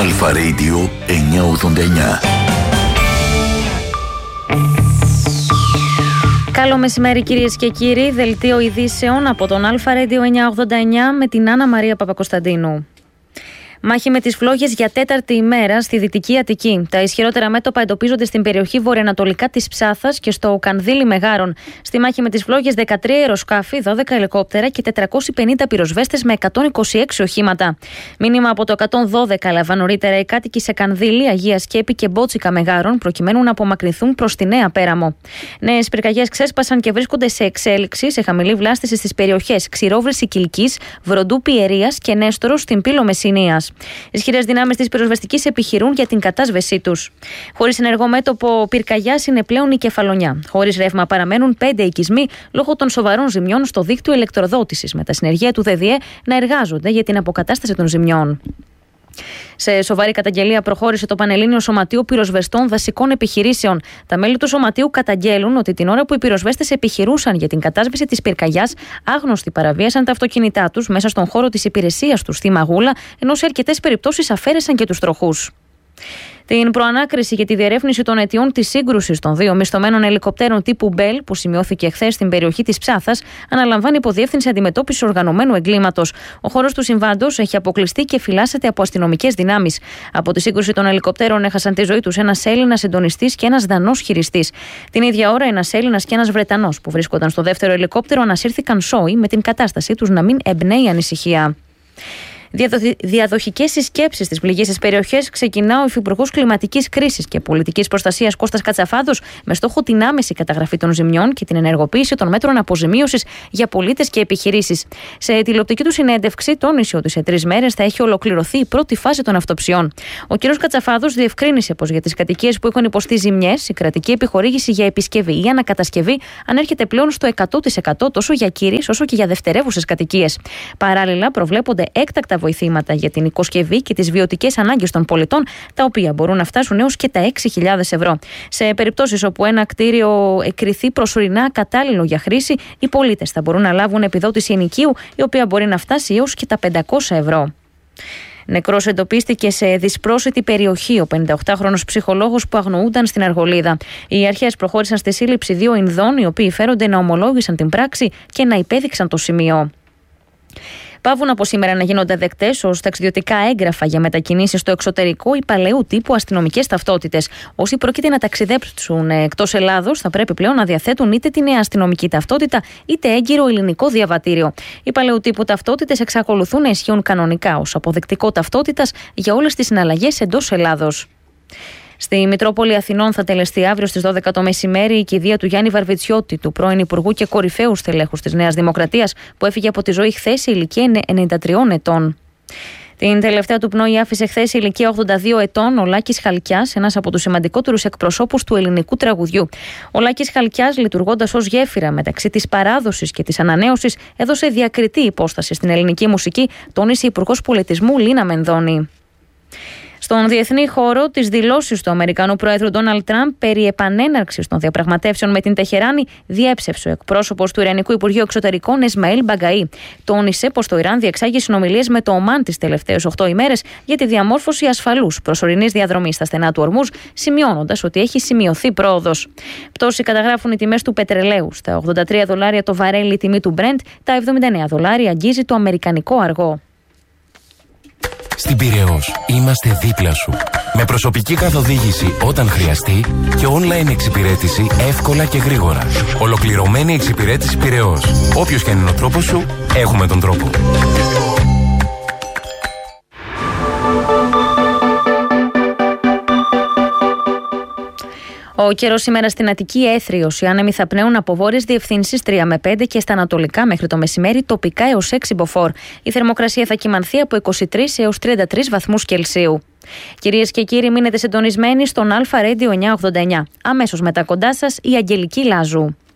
Αλφα Radio 989. Καλό μεσημέρι κυρίες και κύριοι, δελτίο ειδήσεων από τον Αλφα Radio 989 με την Άννα Μαρία Παπακοσταντίνου. Μάχη με τις φλόγες για τέταρτη ημέρα στη Δυτική Αττική. Τα ισχυρότερα μέτωπα εντοπίζονται στην περιοχή βορειοανατολικά της Ψάθας και στο Κανδύλι Μεγάρων. Στη μάχη με τις φλόγες 13 αεροσκάφη, 12 ελικόπτερα και 450 πυροσβέστες με 126 οχήματα. Μήνυμα από το 112 έλαβαν νωρίτερα οι κάτοικοι σε Κανδύλι, Αγία Σκέπη και Μπότσικα Μεγάρων προκειμένου να απομακρυνθούν προς τη Νέα Πέραμο. Νέες πυρκαγιές ξέσπασαν και βρίσκονται σε εξέλιξη σε χαμηλή βλάστηση στις περιοχές Ξηρόβρηση Κιλκής, Βροντού Πιερίας και Νέστορος στην Πύλο Μεσσηνίας. Ισχυρές δυνάμεις της πυροσβεστικής επιχειρούν για την κατάσβεσή τους. Χωρίς ενεργό μέτωπο πυρκαγιάς είναι πλέον η Κεφαλονιά. Χωρίς ρεύμα παραμένουν 5 οικισμοί λόγω των σοβαρών ζημιών στο δίκτυο ηλεκτροδότησης, με τα συνεργεία του ΔΔΕ να εργάζονται για την αποκατάσταση των ζημιών. Σε σοβαρή καταγγελία προχώρησε το Πανελλήνιο Σωματείο Πυροσβεστών Δασικών Επιχειρήσεων. Τα μέλη του σωματείου καταγγέλουν ότι την ώρα που οι πυροσβέστες επιχειρούσαν για την κατάσβεση της πυρκαγιάς, άγνωστοι παραβίασαν τα αυτοκίνητά τους μέσα στον χώρο της υπηρεσίας τους στη Μαγούλα, ενώ σε αρκετές περιπτώσεις αφαίρεσαν και τους τροχούς. Την προανάκριση για τη διερεύνηση των αιτιών της σύγκρουσης των δύο μισθωμένων ελικοπτέρων τύπου Μπέλ, που σημειώθηκε χθες στην περιοχή της Ψάθας, αναλαμβάνει υποδιεύθυνση αντιμετώπισης οργανωμένου εγκλήματος. Ο χώρος του συμβάντος έχει αποκλειστεί και φυλάσσεται από αστυνομικές δυνάμεις. Από τη σύγκρουση των ελικοπτέρων έχασαν τη ζωή τους ένας Έλληνας συντονιστής και ένας Δανός χειριστής. Την ίδια ώρα, ένας Έλληνας και ένας Βρετανός που βρίσκονταν στο δεύτερο ελικόπτερο ανασύρθηκαν σόοι, με την κατάστασή τους να μην εμπνέει ανησυχία. Διαδοχικές συσκέψεις στις πληγήσεις περιοχές ξεκινά ο Υφυπουργός Κλιματικής Κρίσης και Πολιτικής Προστασίας Κώστας Κατσαφάδος, με στόχο την άμεση καταγραφή των ζημιών και την ενεργοποίηση των μέτρων αποζημίωσης για πολίτες και επιχειρήσεις. Σε τηλεοπτική του συνέντευξη τόνισε ότι σε 3 μέρες θα έχει ολοκληρωθεί η πρώτη φάση των αυτοψιών. Ο κ. Κατσαφάδος διευκρίνησε πως για τις κατοικίες που έχουν υποστεί ζημιές, η κρατική επιχορήγηση για επισκευή ή ανακατασκευή ανέρχεται πλέον στο 100% τόσο για κύριες όσο και για δευτερεύουσες κατοικίες. Παράλληλα, προβλέπονται έκτακτα βοηθήματα για την οικοσκευή και τις βιωτικές ανάγκες των πολιτών, τα οποία μπορούν να φτάσουν έως και τα 6.000 ευρώ. Σε περιπτώσεις όπου ένα κτίριο εκκριθεί προσωρινά κατάλληλο για χρήση, οι πολίτες θα μπορούν να λάβουν επιδότηση ενοικίου, η οποία μπορεί να φτάσει έως και τα 500 ευρώ. Νεκρός εντοπίστηκε σε δυσπρόσιτη περιοχή ο 58χρονος ψυχολόγος που αγνοούνταν στην Αργολίδα. Οι αρχές προχώρησαν στη σύλληψη 2 Ινδών, οι οποίοι φέρονται να ομολόγησαν την πράξη και να υπέδειξαν το σημείο. Παύουν από σήμερα να γίνονται δεκτές ως ταξιδιωτικά έγγραφα για μετακινήσεις στο εξωτερικό ή παλαιού τύπου αστυνομικές ταυτότητες. Όσοι πρόκειται να ταξιδέψουν εκτός Ελλάδος θα πρέπει πλέον να διαθέτουν είτε τη νέα αστυνομική ταυτότητα είτε έγκυρο ελληνικό διαβατήριο. Οι παλαιού τύπου ταυτότητες εξακολουθούν να ισχύουν κανονικά ως αποδεικτικό ταυτότητας για όλες τις συναλλαγές εντός Ελλάδος. Στη Μητρόπολη Αθηνών θα τελεστεί αύριο στις 12 το μεσημέρι η κηδεία του Γιάννη Βαρβιτσιώτη, του πρώην Υπουργού και κορυφαίου στελέχους της Νέας Δημοκρατίας, που έφυγε από τη ζωή χθες σε ηλικία 93 ετών. Την τελευταία του πνοή άφησε χθες σε ηλικία 82 ετών ο Λάκης Χαλκιάς, ένας από τους σημαντικότερους εκπροσώπους του ελληνικού τραγουδιού. Ο Λάκης Χαλκιάς, λειτουργώντας ως γέφυρα μεταξύ της παράδοσης και της ανανέωσης, έδωσε διακριτή υπόσταση στην ελληνική μουσική, τόνισε η Υπουργός Πολιτισμού Λίνα Μενδώνη. Στον διεθνή χώρο, τις δηλώσεις του Αμερικανού Προέδρου Ντόναλντ Τραμπ περί επανέναρξης των διαπραγματεύσεων με την Τεχεράνη διέψευσε ο εκπρόσωπος του Ιρανικού Υπουργείου Εξωτερικών Εσμαήλ Μπαγκαΐ. Τόνισε πως το Ιράν διεξάγει συνομιλίες με το Ομάν τις τελευταίες 8 ημέρες για τη διαμόρφωση ασφαλούς προσωρινής διαδρομής στα στενά του Ορμούζ, σημειώνοντας ότι έχει σημειωθεί πρόοδος. Πτώση καταγράφουν οι τιμές του πετρελαίου. Στα $83 το βαρέλι η τιμή του Brent, τα $79 αγγίζει το αμερικανικό αργό. Στην Πειραιώς είμαστε δίπλα σου. Με προσωπική καθοδήγηση όταν χρειαστεί και online εξυπηρέτηση εύκολα και γρήγορα. Ολοκληρωμένη εξυπηρέτηση Πειραιώς. Όποιος και αν είναι ο τρόπος σου, έχουμε τον τρόπο. Ο καιρός σήμερα στην Αττική έθριος. Οι άνεμοι θα πνέουν από βόρειες διευθύνσεις 3 με 5 και στα ανατολικά μέχρι το μεσημέρι τοπικά έως 6 μποφόρ. Η θερμοκρασία θα κυμανθεί από 23 έως 33 βαθμούς Κελσίου. Κυρίες και κύριοι, μείνετε συντονισμένοι στον Αλφα Radio 989. Αμέσως μετά κοντά σας η Αγγελική Λάζου.